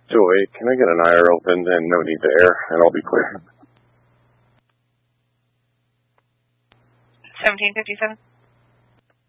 208, can I get an IR opened and no need to air, and I'll be clear. 1757.